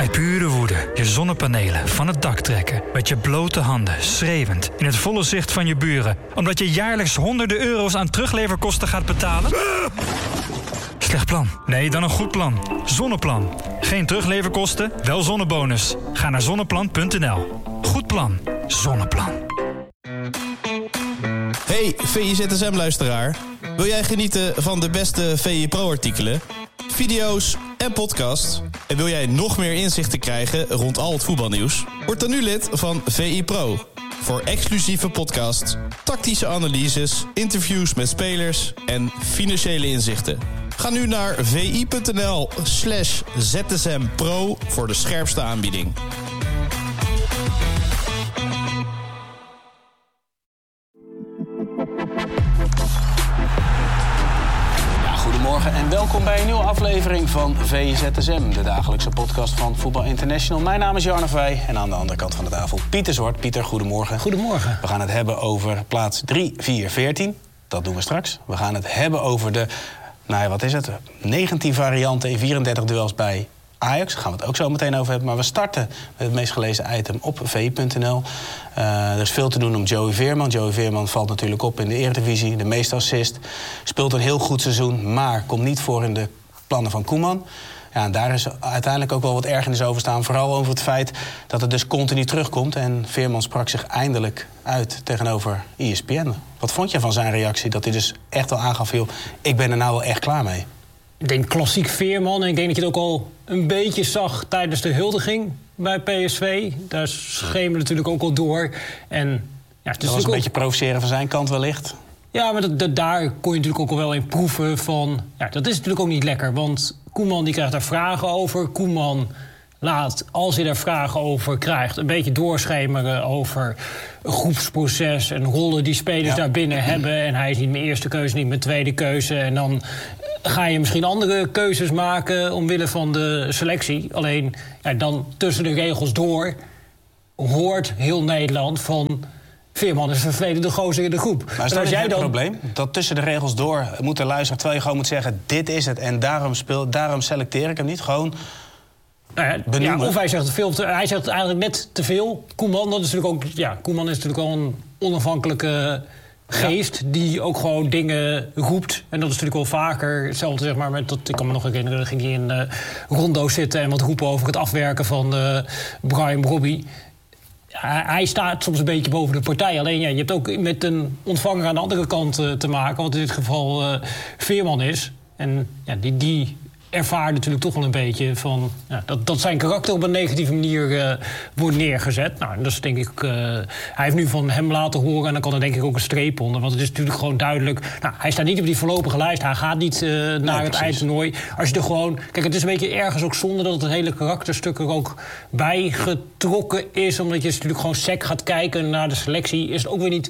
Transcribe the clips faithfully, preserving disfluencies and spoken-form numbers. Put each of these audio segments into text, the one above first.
Uit pure woede je zonnepanelen van het dak trekken. Met je blote handen, schreeuwend, in het volle zicht van je buren. Omdat je jaarlijks honderden euro's aan terugleverkosten gaat betalen? Slecht plan. Nee, dan een goed plan. Zonneplan. Geen terugleverkosten, wel zonnebonus. Ga naar zonneplan punt n l. Goed plan. Zonneplan. Hey V I Z S M-luisteraar. Wil jij genieten van de beste V I Pro-artikelen, video's en podcasts? En wil jij nog meer inzichten krijgen rond al het voetbalnieuws? Word dan nu lid van V I Pro. Voor exclusieve podcasts, tactische analyses, interviews met spelers en financiële inzichten. Ga nu naar vi.nl slash zsmpro voor de scherpste aanbieding. Goedemorgen en welkom bij een nieuwe aflevering van V I Z S M, de dagelijkse podcast van Voetbal International. Mijn naam is Jarno Vrij en aan de andere kant van de tafel Pieter Zwart. Pieter, goedemorgen. Goedemorgen. We gaan het hebben over plaats drie, vier, veertien. Dat doen we straks. We gaan het hebben over de, nou ja, wat is het, negentien varianten in vierendertig duels bij Ajax. Daar gaan we het ook zo meteen over hebben. Maar we starten met het meest gelezen item op v i punt n l. Uh, er is veel te doen om Joey Veerman. Joey Veerman valt natuurlijk op in de Eredivisie. De meeste assist. Speelt een heel goed seizoen, maar komt niet voor in de plannen van Koeman. Ja, en daar is uiteindelijk ook wel wat ergernis over staan. Vooral over het feit dat het dus continu terugkomt. En Veerman sprak zich eindelijk uit tegenover E S P N. Wat vond je van zijn reactie? Dat hij dus echt wel aangaf, joh, ik ben er nou wel echt klaar mee. Ik denk klassiek Veerman. En ik denk dat je het ook al een beetje zag tijdens de huldiging bij P S V. Daar schemerde natuurlijk ook al door. En, ja, het is dat was een ook beetje provoceren van zijn kant wellicht. Ja, maar dat, dat, daar kon je natuurlijk ook al wel in proeven van. Ja, dat is natuurlijk ook niet lekker. Want Koeman die krijgt daar vragen over. Koeman laat, als hij daar vragen over krijgt, een beetje doorschemeren over een groepsproces en rollen die spelers ja. daarbinnen hebben. En hij is niet mijn eerste keuze, niet mijn tweede keuze. En dan ga je misschien andere keuzes maken omwille van de selectie. Alleen ja, dan tussen de regels door hoort heel Nederland van Veerman is een vervelende gozer in de groep. Maar is dat niet het dan probleem? Dat tussen de regels door moet de luisteren, terwijl je gewoon moet zeggen, dit is het en daarom, speel, daarom selecteer ik hem niet. Gewoon nou ja, benoemen. Ja, of hij zegt, veel te, hij zegt eigenlijk net te veel. Koeman, dat is natuurlijk ook, ja, Koeman is natuurlijk al een onafhankelijke geest ja. die ook gewoon dingen roept. En dat is natuurlijk wel vaker hetzelfde, zeg maar, met dat, ik kan me nog herinneren, dan ging hij in uh, Rondo zitten en wat roepen over het afwerken van uh, Brian Robbie. Hij, hij staat soms een beetje boven de partij. Alleen ja, je hebt ook met een ontvanger aan de andere kant uh, te maken, wat in dit geval uh, Veerman is. En ja, die, die ervaart natuurlijk toch wel een beetje van ja, dat, dat zijn karakter op een negatieve manier uh, wordt neergezet. Nou, dat is denk ik. Uh, hij heeft nu van hem laten horen en dan kan er denk ik ook een streep onder. Want het is natuurlijk gewoon duidelijk. Nou, hij staat niet op die voorlopige lijst. Hij gaat niet uh, naar nee, het eindtoernooi. Als je er gewoon. Kijk, het is een beetje ergens ook zonde dat het hele karakterstuk er ook bij getrokken is. Omdat je natuurlijk gewoon sec gaat kijken naar de selectie. Is het ook weer niet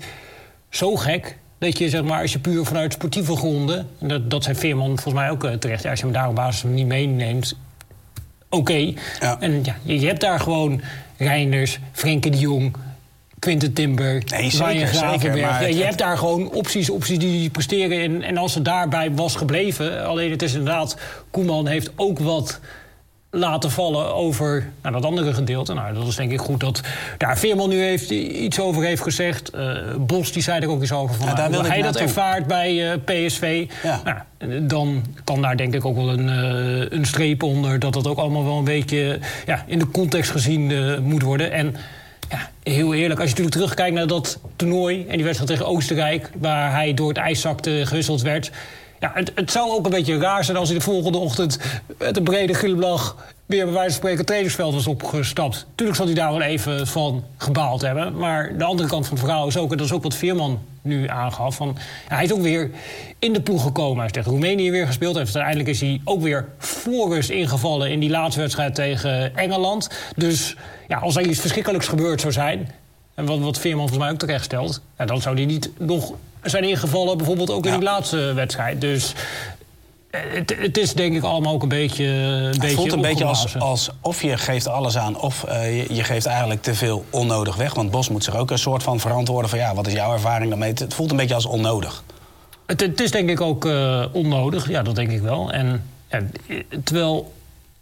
zo gek dat je, zeg maar, als je puur vanuit sportieve gronden, en dat, dat zijn Veerman volgens mij ook uh, terecht, ja, als je hem daar op basis niet meeneemt, oké. Okay. Ja. En ja, je, je hebt daar gewoon Reinders, Frenkie de Jong, Quinten Timber, nee, zeker, zeker, maar ja, je hebt daar gewoon opties, opties die presteren. En, en als het daarbij was gebleven, alleen het is inderdaad, Koeman heeft ook wat laten vallen over nou, dat andere gedeelte. Nou, dat is denk ik goed dat daar Veerman nu heeft, iets over heeft gezegd. Uh, Bos die zei er ook iets over van. Ja, nou, hoe hij dat ervaart bij uh, P S V. Ja. Nou, dan kan daar denk ik ook wel een, uh, een streep onder. Dat dat ook allemaal wel een beetje ja, in de context gezien uh, moet worden. En ja, heel eerlijk, als je natuurlijk terugkijkt naar dat toernooi en die wedstrijd tegen Oostenrijk, waar hij door het ijs zakte gewisseld werd. Ja, het, het zou ook een beetje raar zijn als hij de volgende ochtend met een brede glimlach weer bij wijze van spreken het trainingsveld was opgestapt. Tuurlijk zal hij daar wel even van gebaald hebben. Maar de andere kant van het verhaal is ook, en dat is ook wat Veerman nu aangaf, van, ja, hij is ook weer in de ploeg gekomen. Hij is tegen Roemenië weer gespeeld. Heeft, uiteindelijk is hij ook weer voor rust ingevallen in die laatste wedstrijd tegen Engeland. Dus ja, als er iets verschrikkelijks gebeurd zou zijn, en wat, wat Veerman volgens mij ook terecht stelt, ja, dan zou hij niet nog zijn ingevallen, bijvoorbeeld ook in ja. die laatste wedstrijd. Dus het, het is denk ik allemaal ook een beetje een Het beetje voelt een beetje als, als of je geeft alles aan, of uh, je, je geeft eigenlijk te veel onnodig weg. Want Bos moet zich ook een soort van verantwoorden van, ja, wat is jouw ervaring daarmee? Het voelt een beetje als onnodig. Het, het is denk ik ook uh, onnodig, ja, dat denk ik wel. En ja, terwijl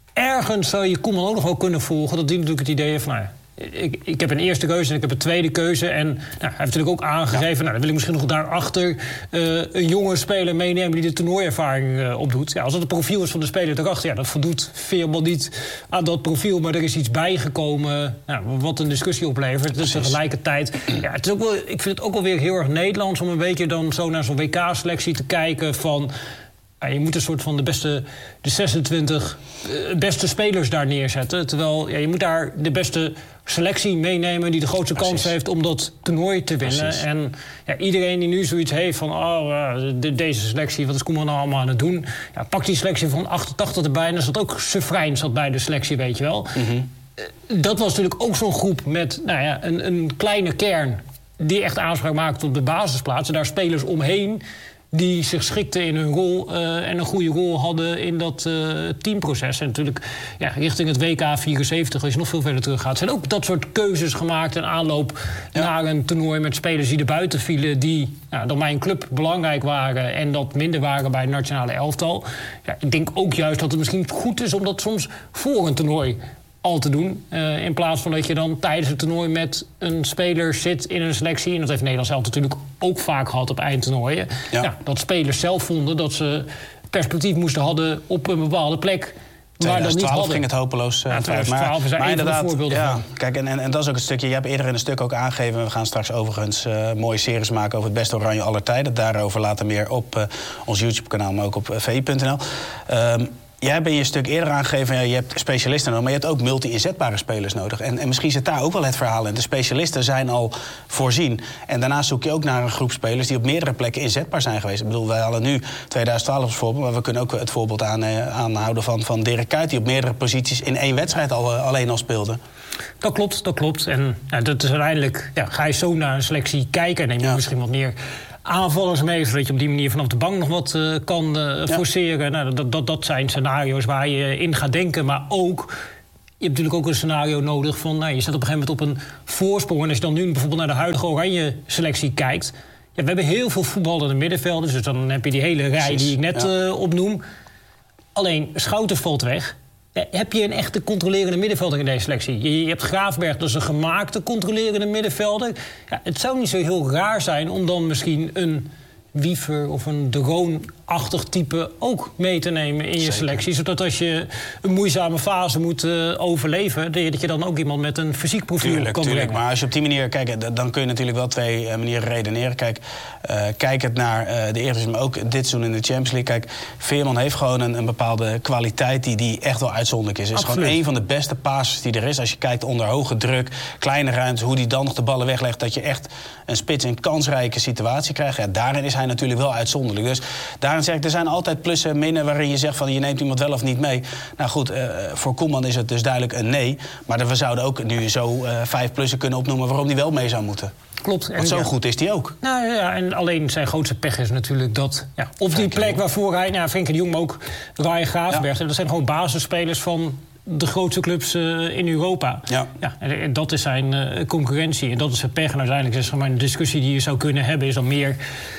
ergens zou je Koeman ook nog wel kunnen volgen. Dat die natuurlijk het idee heeft van... Nou, Ik, ik heb een eerste keuze en ik heb een tweede keuze. En nou, hij heeft natuurlijk ook aangegeven... Ja. Nou, dan wil ik misschien nog daarachter uh, een jonge speler meenemen... die de toernooiervaring uh, opdoet. Ja, als dat het profiel is van de speler daarachter... ja, dat voldoet Veerman niet aan dat profiel. Maar er is iets bijgekomen nou, wat een discussie oplevert. Dus tegelijkertijd... Ja, het is ook wel, ik vind het ook wel weer heel erg Nederlands... om een beetje dan zo naar zo'n W K-selectie te kijken van... Ja, je moet een soort van de beste, de zesentwintig uh, beste spelers daar neerzetten. Terwijl ja, je moet daar de beste selectie meenemen... die de grootste Precies. kans heeft om dat toernooi te winnen. Precies. En ja, iedereen die nu zoiets heeft van... oh, uh, de, deze selectie, wat is Koeman nou allemaal aan het doen? Ja, pak die selectie van achtentachtig erbij. En er zat ook Sefrein zat bij de selectie, weet je wel. Mm-hmm. Uh, dat was natuurlijk ook zo'n groep met nou ja, een, een kleine kern... die echt aanspraak maakte op de basisplaats. En daar spelers omheen... die zich schikten in hun rol uh, en een goede rol hadden in dat uh, teamproces. En natuurlijk ja, richting het W K vierenzeventig, als je nog veel verder terug gaat... zijn ook dat soort keuzes gemaakt en aanloop ja. naar een toernooi... met spelers die er buiten vielen, die nou, dan bij een club belangrijk waren... en dat minder waren bij het nationale elftal. Ja, ik denk ook juist dat het misschien goed is om dat soms voor een toernooi... al te doen. Uh, in plaats van dat je dan tijdens het toernooi met een speler zit in een selectie. En dat heeft Nederland zelf natuurlijk ook vaak gehad op eindtoernooien. Ja. Ja, dat spelers zelf vonden dat ze perspectief moesten hadden op een bepaalde plek. Maar dat niet hadden. Ging het hopeloos uh, ja, twintig twaalf is daar een van de voorbeelden ja, van. Kijk, en, en, en dat is ook een stukje. Je hebt eerder in een stuk ook aangegeven... we gaan straks overigens uh, mooie series maken... over het beste Oranje aller tijden. Daarover later meer op uh, ons YouTube-kanaal... maar ook op v i punt n l. Um, Jij hebt in je stuk eerder aangegeven, ja, je hebt specialisten nodig... maar je hebt ook multi-inzetbare spelers nodig. En, en misschien zit daar ook wel het verhaal in. De specialisten zijn al voorzien. En daarnaast zoek je ook naar een groep spelers... die op meerdere plekken inzetbaar zijn geweest. Ik bedoel, wij hadden nu twintig twaalf als voorbeeld... maar we kunnen ook het voorbeeld aan, eh, aanhouden van, van Dirk Kuyt... die op meerdere posities in één wedstrijd al, uh, alleen al speelde. Dat klopt, dat klopt. En ja, dat is uiteindelijk... Ja, ga je zo naar een selectie kijken... en neem je ja. misschien wat meer... aanvallers mee, zodat je op die manier vanaf de bank nog wat uh, kan uh, forceren. Ja. Nou, dat, dat, dat zijn scenario's waar je in gaat denken. Maar ook, je hebt natuurlijk ook een scenario nodig van... Nou, je zit op een gegeven moment op een voorsprong. En als je dan nu bijvoorbeeld naar de huidige oranje selectie kijkt... Ja, we hebben heel veel voetballende middenvelders. Dus dan heb je die hele rij die ik net ja. uh, opnoem. Alleen, Schouten valt weg... Ja, heb je een echte controlerende middenvelder in deze selectie? Je, je hebt Graafberg, dat is een gemaakte controlerende middenvelder. Ja, het zou niet zo heel raar zijn om dan misschien een Wiever of een De Roon-achtig type ook mee te nemen in je Zeker. selectie. Zodat als je een moeizame fase moet uh, overleven... dat je dan ook iemand met een fysiek profiel tuurlijk, kan tuurlijk. brengen. Maar als je op die manier... Kijk, dan kun je natuurlijk wel twee uh, manieren redeneren. Kijk, uh, kijk het naar uh, de Eredivisie, maar ook dit seizoen in de Champions League. Kijk, Veerman heeft gewoon een, een bepaalde kwaliteit... die, die echt wel uitzonderlijk is. Het is Absoluut. gewoon een van de beste passers die er is. Als je kijkt onder hoge druk, kleine ruimte... hoe die dan nog de ballen weglegt... dat je echt een spits in kansrijke situatie krijgt. Ja, daarin is hij natuurlijk wel uitzonderlijk. Dus daarin zeg ik, er zijn altijd plussen en minnen... waarin je zegt van je neemt iemand wel of niet mee. Nou goed, uh, voor Koeman is het dus duidelijk een nee. Maar we zouden ook nu zo uh, vijf plussen kunnen opnoemen... waarom die wel mee zou moeten. Klopt. Want zo ja. goed is die ook. Nou ja, en alleen zijn grootste pech is natuurlijk dat... Ja, op die plek waarvoor hij, nou, Frenkie de Jong, maar ook Ryan Graafberg... Ja. dat zijn gewoon basisspelers van de grootste clubs uh, in Europa. Ja. Ja, en, en dat is zijn uh, concurrentie. En dat is zijn pech. En uiteindelijk is er maar een discussie die je zou kunnen hebben... is dan meer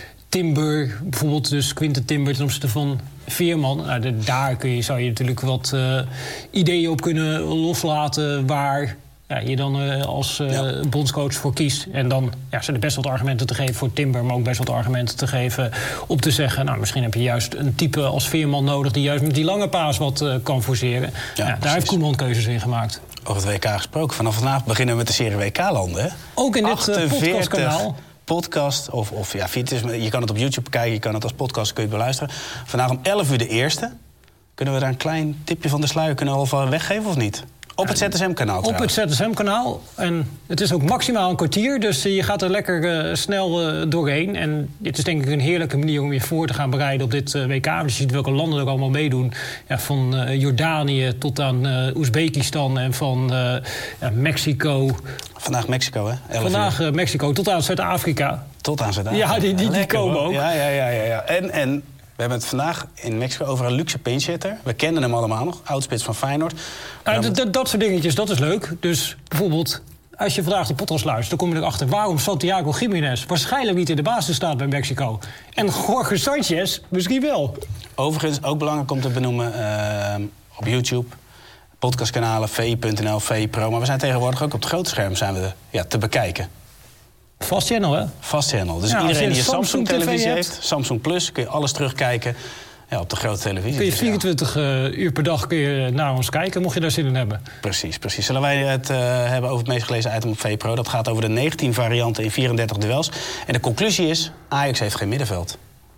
Timber, bijvoorbeeld dus Quinten Timber ten opzichte van Veerman. Nou, de, daar kun je, zou je natuurlijk wat uh, ideeën op kunnen loslaten... waar ja, je dan uh, als uh, ja. bondscoach voor kiest. En dan ja, zijn er best wat argumenten te geven voor Timber... maar ook best wat argumenten te geven om te zeggen... nou, misschien heb je juist een type als Veerman nodig... die juist met die lange paas wat uh, kan forceren. Ja, ja, daar heeft Koeman keuzes in gemaakt. Over het W K gesproken. Vanaf vandaag beginnen we met de serie W K-landen. Hè? Ook in dit uh, podcastkanaal. Podcast, of, of ja, je kan het op YouTube kijken, je kan het als podcast kun je het beluisteren. Vandaag om elf uur de eerste. Kunnen we daar een klein tipje van de sluier kunnen we al weggeven of niet? Op het Z S M-kanaal Op trouwens. het Z S M-kanaal. En het is ook maximaal een kwartier, dus je gaat er lekker uh, snel uh, doorheen. En dit is denk ik een heerlijke manier om je voor te gaan bereiden op dit uh, W K. Dus je ziet welke landen er ook allemaal meedoen. Ja, van uh, Jordanië tot aan uh, Oezbekistan en van uh, ja, Mexico. Vandaag Mexico, hè? Vandaag uh, Mexico tot aan Zuid-Afrika. Tot aan Zuid-Afrika. Ja, die, die, die lekker, komen hoor. ook. Ja, ja, ja, ja, ja. En... en we hebben het vandaag in Mexico over een luxe pinchitter. We kennen hem allemaal nog, oudspits van Feyenoord. Nou, d- d- dat soort dingetjes, dat is leuk. Dus bijvoorbeeld, als je vandaag de podcast luistert... dan kom je erachter waarom Santiago Jiménez waarschijnlijk niet in de basis staat bij Mexico. En Jorge Sanchez misschien wel. Overigens, ook belangrijk om te benoemen uh, op YouTube... podcastkanalen, V I punt N L, V I Pro. Maar we zijn tegenwoordig ook op het grote scherm zijn we ja, te bekijken. Vast channel, hè? Vast channel. Dus Ja, als iedereen je die een een Samsung-televisie Samsung heeft, Samsung Plus, kun je alles terugkijken ja, op de grote televisie. Kun je Dus ja, vierentwintig uh, uur per dag kun je naar ons kijken, mocht je daar zin in hebben. Precies, precies. Zullen wij het uh, hebben over het meest gelezen item op V I Pro? Dat gaat over de negentien varianten in vierendertig duels. En de conclusie is, Ajax heeft geen middenveld.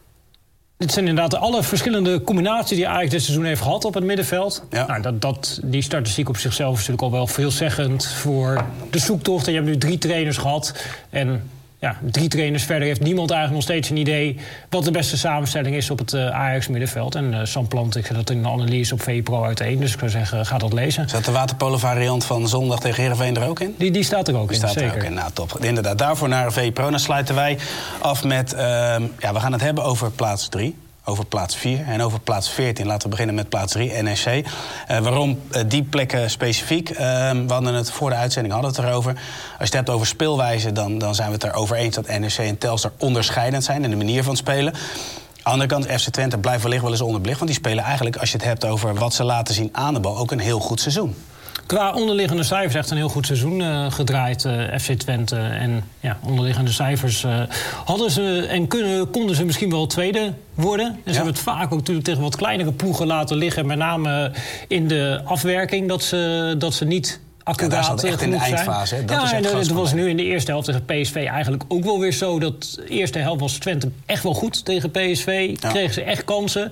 Dit zijn inderdaad alle verschillende combinaties die Ajax dit seizoen heeft gehad op het middenveld. Ja. Nou, dat, dat, die statistiek op zichzelf is natuurlijk al wel veelzeggend voor de zoektocht. En je hebt nu drie trainers gehad. En ja, drie trainers verder heeft niemand eigenlijk nog steeds een idee wat de beste samenstelling is op het uh, Ajax-middenveld. En uh, Sam Plant, ik zet dat in een analyse op V I Pro uiteen. Dus ik zou zeggen, ga dat lezen. Zat de waterpolo-variant van zondag tegen Heerenveen er ook in? Die, die staat er ook Die in, staat er zeker. ook in. Nou, top. Inderdaad, daarvoor naar V I Pro. Dan sluiten wij af met... Uh, ja, we gaan het hebben over plaats drie. Over plaats vier en over plaats veertien. Laten we beginnen met plaats drie, N E C. Uh, waarom uh, die plekken specifiek? Uh, we hadden het voor de uitzending hadden het erover. Als je het hebt over speelwijze, dan, dan zijn we het erover eens dat N E C en Telstar onderscheidend zijn in de manier van spelen. Aan de andere kant, F C Twente blijft wellicht wel eens onderbelicht. Want die spelen eigenlijk, als je het hebt over wat ze laten zien aan de bal, ook een heel goed seizoen. Qua onderliggende cijfers echt een heel goed seizoen uh, gedraaid, uh, F C Twente. En ja, onderliggende cijfers uh, hadden ze en kunnen, konden ze misschien wel tweede worden. En ze Ja. hebben het vaak ook natuurlijk tegen wat kleinere ploegen laten liggen. Met name in de afwerking, dat ze, dat ze niet accuraat Ja, daar zat echt in de genoeg zijn. eindfase, hè? Dat ja, is echt en het het grootste was probleem. nu in de eerste helft tegen P S V eigenlijk ook wel weer zo. Dat de eerste helft was Twente echt wel goed tegen P S V. Ja. Kregen ze echt kansen.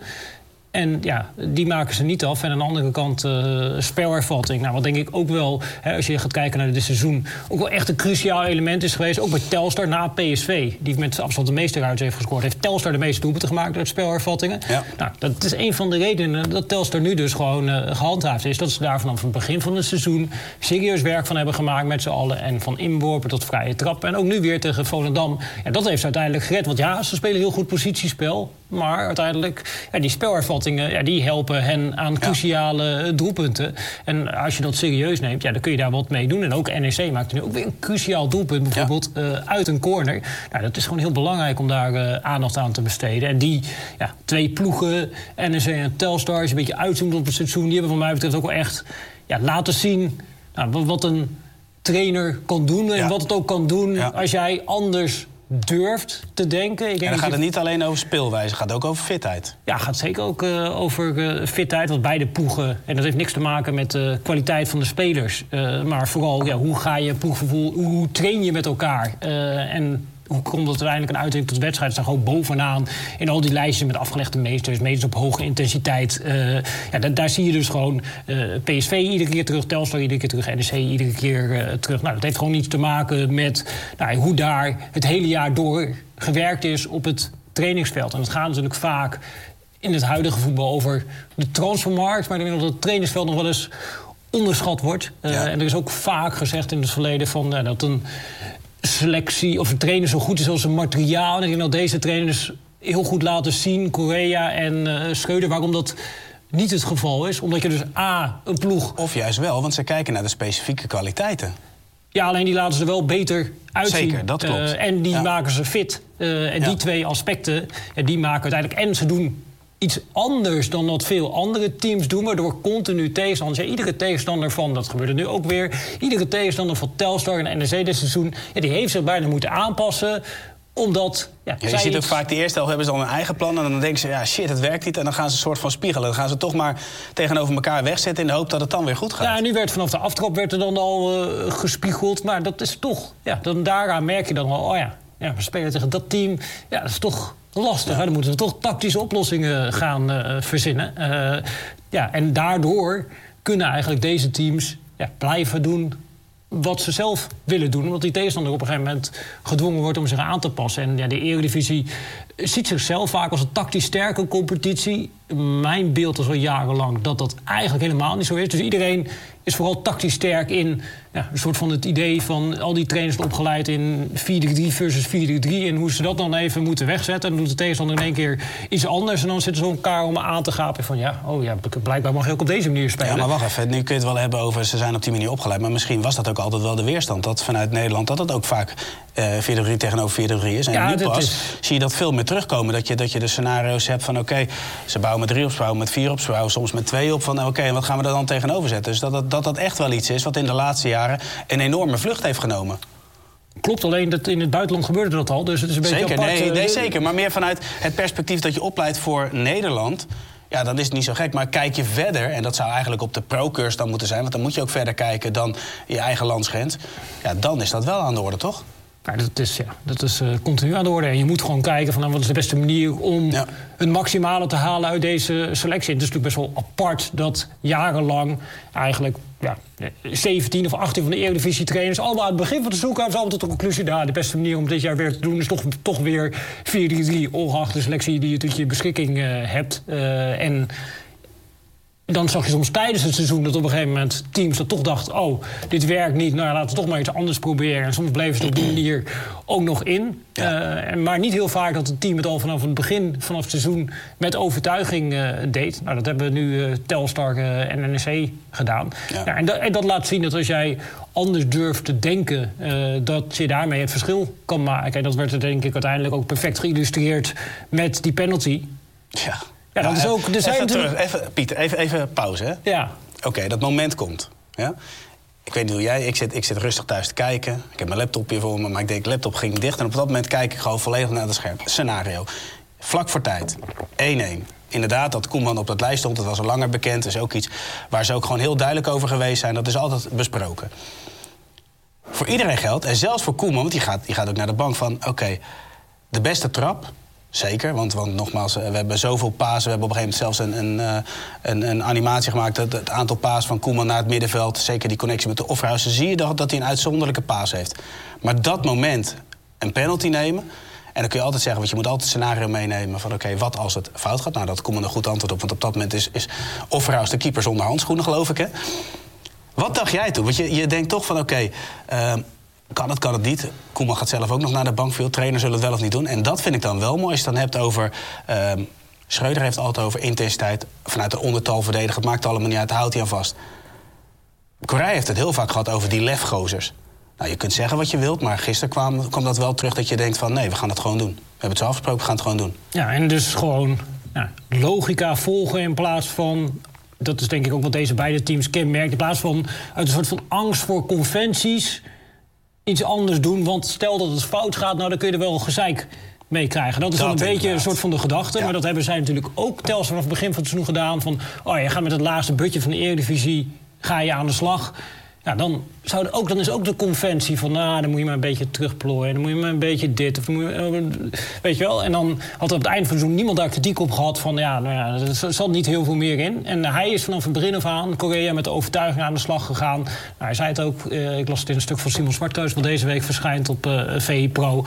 En ja, die maken ze niet af. En aan de andere kant uh, spelervatting. Nou, wat denk ik ook wel, hè, als je gaat kijken naar dit seizoen, ook wel echt een cruciaal element is geweest. Ook bij Telstar na P S V, die met afstand de meeste ruimte heeft gescoord. Heeft Telstar de meeste doelpunten gemaakt uit spelervattingen. Ja. Nou, dat is een van de redenen dat Telstar nu dus gewoon uh, gehandhaafd is. Dat ze daar vanaf het begin van het seizoen serieus werk van hebben gemaakt met z'n allen. En van inworpen tot vrije trappen. En ook nu weer tegen Volendam. Ja, dat heeft ze uiteindelijk gered. Want ja, ze spelen heel goed positiespel. Maar uiteindelijk, ja, die spelervattingen, ja, die helpen hen aan cruciale ja. doelpunten. En als je dat serieus neemt, ja, dan kun je daar wat mee doen. En ook N E C maakt nu ook weer een cruciaal doelpunt. Bijvoorbeeld ja. uh, uit een corner. Nou, dat is gewoon heel belangrijk om daar uh, aandacht aan te besteden. En die ja, twee ploegen, N E C en Telstar, als je een beetje uitzoomt op het seizoen, die hebben van mij betreft ook wel echt ja, laten zien nou, wat een trainer kan doen. En ja. wat het ook kan doen ja. als jij anders durft te denken. Ik denk en dan dat gaat je... het niet alleen over speelwijze, het gaat ook over fitheid. Ja, het gaat zeker ook uh, over uh, fitheid. Want beide ploegen, en dat heeft niks te maken met de kwaliteit van de spelers. Uh, maar vooral, ja, hoe ga je ploeggevoel, hoe train je met elkaar? Uh, en hoe komt het uiteindelijk een uiting tot wedstrijd? Ze staan gewoon bovenaan in al die lijstjes met afgelegde meesters, meters op hoge intensiteit. Uh, ja, da- daar zie je dus gewoon uh, P S V iedere keer terug, Telstar iedere keer terug, N E C iedere keer uh, terug. Nou, dat heeft gewoon iets te maken met nou, hoe daar het hele jaar door gewerkt is op het trainingsveld. En het gaat natuurlijk vaak in het huidige voetbal over de transfermarkt, maar ik denk dat het trainingsveld nog wel eens onderschat wordt. Uh, Ja. En er is ook vaak gezegd in het verleden van uh, dat een selectie of een trainer zo goed is als een materiaal. En ik denk dat deze trainers heel goed laten zien, Correa en uh, Schreuder, waarom dat niet het geval is. Omdat je dus A, een ploeg... Of juist wel, want ze kijken naar de specifieke kwaliteiten. Ja, alleen die laten ze er wel beter uitzien. Zeker, dat klopt. Uh, en die Ja. maken ze fit. Uh, en Ja. die twee aspecten, uh, die maken uiteindelijk... En ze doen iets anders dan wat veel andere teams doen, waardoor continu tegenstanders... Ja, iedere tegenstander van, dat gebeurde nu ook weer... iedere tegenstander van Telstar en N E C dit seizoen... Ja, die heeft zich bijna moeten aanpassen, omdat... Ja, Ja, je zij ziet ook iets- vaak, de eerste helft hebben ze dan een eigen plan... en dan denken ze, ja shit, het werkt niet. En dan gaan ze een soort van spiegelen. Dan gaan ze toch maar tegenover elkaar wegzetten... in de hoop dat het dan weer goed gaat. Ja, en nu werd vanaf de aftrap werd er dan al uh, gespiegeld. Maar dat is toch... Ja, dan daaraan merk je dan wel... Oh ja, ja, we spelen tegen dat team. Ja, dat is toch lastig. Hè? Dan moeten we toch tactische oplossingen gaan uh, verzinnen. Uh, ja, en daardoor kunnen eigenlijk deze teams ja, blijven doen wat ze zelf willen doen. Omdat die tegenstander op een gegeven moment gedwongen wordt om zich aan te passen. En ja, de Eredivisie ziet zichzelf vaak als een tactisch sterke competitie. Mijn beeld is al jarenlang dat dat eigenlijk helemaal niet zo is. Dus iedereen is vooral tactisch sterk in ja, een soort van het idee van al die trainers opgeleid in vier drie drie versus vier drie drie. En hoe ze dat dan even moeten wegzetten. En dan doet de tegenstander in één keer iets anders. En dan zitten ze elkaar om aan te gapen van ja, oh ja, blijkbaar mag je ook op deze manier spelen. Ja, maar wacht even. Nu kun je het wel hebben over ze zijn op die manier opgeleid. Maar misschien was dat ook altijd wel de weerstand. Dat vanuit Nederland dat het ook vaak uh, vier drie drie tegenover vier drie drie is. En Ja, nu dat pas is- zie je dat veel meer terugkomen. Dat je, dat je de scenario's hebt van oké, okay, ze bouwen met drie op, ze bouwen met vier op, ze bouwen soms met twee op. Van oké, okay, en wat gaan we er dan tegenover zetten? Dus dat dat, dat dat echt wel iets is wat in de laatste jaren een enorme vlucht heeft genomen. Klopt, alleen dat in het buitenland gebeurde dat al. Dus het is een beetje zeker, apart. Nee, nee, zeker. Maar meer vanuit het perspectief dat je opleidt voor Nederland. Ja, dan is het niet zo gek. Maar kijk je verder, en dat zou eigenlijk op de pro-cursus dan moeten zijn, want dan moet je ook verder kijken dan je eigen landsgrens. Ja, dan is dat wel aan de orde, toch? Ja, dat is, ja, dat is uh, continu aan de orde. En je moet gewoon kijken van nou, wat is de beste manier om ja. het maximale te halen uit deze selectie. Het is natuurlijk best wel apart dat jarenlang eigenlijk ja, zeventien of achttien van de Eredivisie-trainers allemaal aan het begin van de zoek hebben ze allemaal tot de conclusie, nou, de beste manier om dit jaar weer te doen is toch, toch weer vier drie drie, ongeacht de selectie die je tot je beschikking uh, hebt. Uh, en dan zag je soms tijdens het seizoen dat op een gegeven moment teams dat toch dachten, oh, dit werkt niet, nou laten we toch maar iets anders proberen. En soms bleven ze op die manier ook nog in. Ja. Uh, maar niet heel vaak dat het team het al vanaf het begin, vanaf het seizoen, met overtuiging uh, deed. Nou, dat hebben nu uh, Telstar uh, en N E C gedaan. Ja. Ja, en, dat, en dat laat zien dat als jij anders durft te denken, uh, dat je daarmee het verschil kan maken. En dat werd er denk ik uiteindelijk ook perfect geïllustreerd met die penalty. Ja. Ja, dat is ook. Er zijn even, natuurlijk... terug, even, Pieter, even, even pauze. Hè? Ja. Oké, okay, dat moment komt. Ja? Ik weet niet hoe jij, ik zit, ik zit rustig thuis te kijken. Ik heb mijn laptop hier voor me, maar ik denk, laptop ging dicht. En op dat moment kijk ik gewoon volledig naar het scherm. Scenario. Vlak voor tijd. één-één. Inderdaad, dat Koeman op dat lijst stond, dat was al langer bekend. Dat is ook iets waar ze ook gewoon heel duidelijk over geweest zijn. Dat is altijd besproken. Voor iedereen geldt, en zelfs voor Koeman, want die gaat, die gaat ook naar de bank van, oké, okay, de beste trap. Zeker, want, want nogmaals, we hebben zoveel pasen. We hebben op een gegeven moment zelfs een, een, een, een animatie gemaakt. Het, het aantal paas van Koeman naar het middenveld, zeker die connectie met de Offerhuis, zie je dat, dat hij een uitzonderlijke paas heeft. Maar dat moment, een penalty nemen. En dan kun je altijd zeggen, want je moet altijd een scenario meenemen van oké, okay, wat als het fout gaat? Nou, dat Koeman een goed antwoord op, want op dat moment is, is Offerhuis de keeper zonder handschoenen, geloof ik, hè? Wat dacht jij toen? Want je, je denkt toch van oké, okay, uh, kan het, kan het niet. Koeman gaat zelf ook nog naar de bank. Veel trainers zullen het wel of niet doen. En dat vind ik dan wel mooi. Als je het dan hebt over... Uh, Schreuder heeft altijd over intensiteit. Vanuit een ondertal verdedigen. Het maakt allemaal niet uit. Houdt hij aan vast. Corrij heeft het heel vaak gehad over die lefgozers. Nou, je kunt zeggen wat je wilt. Maar gisteren kwam, kwam dat wel terug dat je denkt van... nee, we gaan het gewoon doen. We hebben het zo afgesproken, we gaan het gewoon doen. Ja, en dus gewoon nou, logica volgen in plaats van... Dat is denk ik ook wat deze beide teams kenmerkt. In plaats van uit een soort van angst voor conventies... iets anders doen, want stel dat het fout gaat... nou, dan kun je er wel gezeik mee krijgen. Dat is dat dan een inderdaad. beetje een soort van de gedachte. Ja. Maar dat hebben zij natuurlijk ook telkens vanaf het begin van het seizoen gedaan... van, oh, je gaat met het laagste budget van de Eredivisie... ga je aan de slag... Ja, dan, zou ook, dan is ook de conventie van, nou, dan moet je maar een beetje terugplooien. Dan moet je maar een beetje dit. Of moet je, weet je wel? En dan had er op het eind van het seizoen niemand daar kritiek op gehad van, ja, nou ja, er zat niet heel veel meer in. En hij is vanaf het begin af aan Korea met de overtuiging aan de slag gegaan. Nou, hij zei het ook, uh, ik las het in een stuk van Simon Zwarthuis, wat deze week verschijnt op uh, V I Pro.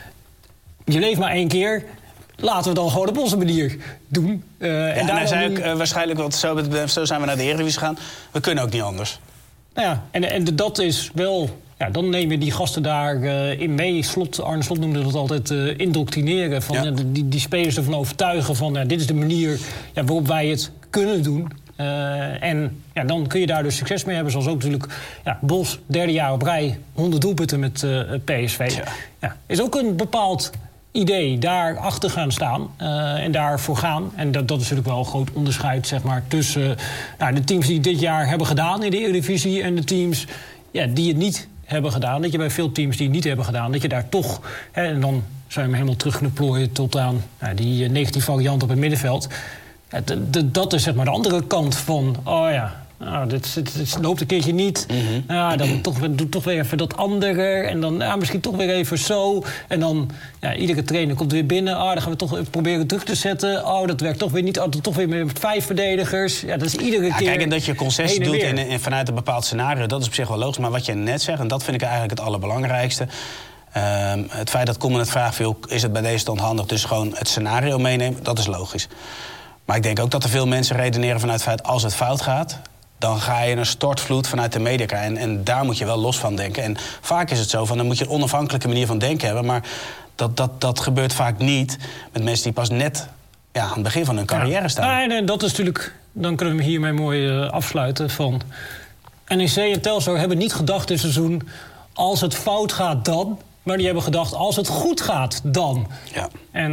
Je leeft maar één keer. Laten we dan gewoon op onze manier doen. Uh, ja, en en hij zei ook doen... uh, waarschijnlijk, want zo, zo zijn we naar de Eredivisie gegaan. We kunnen ook niet anders. Nou ja, en, en dat is wel... Ja, dan neem je die gasten daarin uh, in mee. Slot, Arne Slot noemde dat altijd uh, indoctrineren. Van, ja. Ja, die, die spelers ervan overtuigen van... Ja, dit is de manier ja, waarop wij het kunnen doen. Uh, en ja, dan kun je daar dus succes mee hebben. Zoals ook natuurlijk ja, Bos, derde jaar op rij... honderd doelpunten met uh, P S V. Ja. Ja, is ook een bepaald idee daar achter gaan staan uh, en daarvoor gaan. En dat, dat is natuurlijk wel een groot onderscheid zeg maar, tussen uh, nou, de teams die dit jaar hebben gedaan in de Eredivisie en de teams ja, die het niet hebben gedaan. Dat je bij veel teams die het niet hebben gedaan, dat je daar toch... Hè, en dan zou je hem helemaal terug kunnen plooien tot aan nou, die uh, negatieve variant op het middenveld. Ja, d- d- dat is zeg maar de andere kant van, oh ja... Nou, dit, dit, dit loopt een keertje niet. Mm-hmm. Nou, dan toch, doe toch weer even dat andere. En dan ja, misschien toch weer even zo. En dan, ja, iedere trainer komt weer binnen. Oh, dan gaan we toch proberen terug te zetten. Oh, dat werkt toch weer niet. Oh, toch weer met vijf verdedigers. Ja, dat is iedere ja, keer. Kijk, en dat je concessie doet in, in, vanuit een bepaald scenario, dat is op zich wel logisch. Maar wat je net zegt, en dat vind ik eigenlijk het allerbelangrijkste. Um, het feit dat Koeman het vraagt, veel, is het bij deze stand handig? Dus gewoon het scenario meenemen, dat is logisch. Maar ik denk ook dat er veel mensen redeneren vanuit het feit, als het fout gaat, dan ga je een stortvloed vanuit de media krijgen. En, en daar moet je wel los van denken. En vaak is het zo, van, dan moet je een onafhankelijke manier van denken hebben. Maar dat, dat, dat gebeurt vaak niet met mensen die pas net ja, aan het begin van hun carrière staan. Ja, nee, dat is natuurlijk, dan kunnen we hem hiermee mooi uh, afsluiten. Van N E C en Telstar hebben niet gedacht dit seizoen, als het fout gaat dan. Maar die hebben gedacht, als het goed gaat dan. Ja. En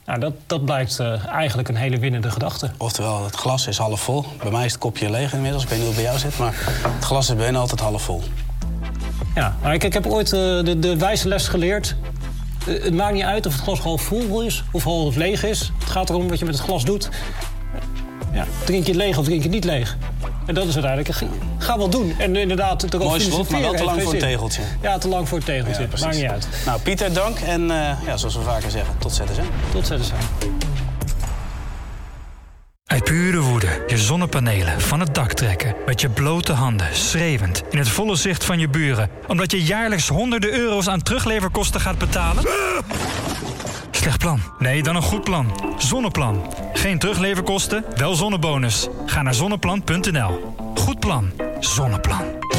Nou, dat, dat blijkt uh, eigenlijk een hele winnende gedachte. Oftewel, het glas is half vol. Bij mij is het kopje leeg inmiddels. Ik weet niet hoe het bij jou zit, maar het glas is bij hen altijd half vol. Ja, maar ik, ik heb ooit uh, de, de wijze les geleerd. Uh, het maakt niet uit of het glas half vol is of half leeg is. Het gaat erom wat je met het glas doet. Ja, drink je het leeg of drink je het niet leeg? En dat is uiteindelijk, ga wel doen. En inderdaad, erop mooi slot, maar wel te lang voor het tegeltje. Ja, te lang voor het tegeltje. Ja, maakt niet uit. Nou, Pieter, dank. En uh, ja, zoals we vaker zeggen, tot Z S M. Tot Z S M. Uit pure woede je zonnepanelen van het dak trekken. Met je blote handen, schreeuwend, in het volle zicht van je buren. Omdat je jaarlijks honderden euro's aan terugleverkosten gaat betalen? Slecht plan. Nee, dan een goed plan. Zonneplan. Geen terugleverkosten, wel zonnebonus. Ga naar zonneplan punt n l. Goed plan. Zonneplan.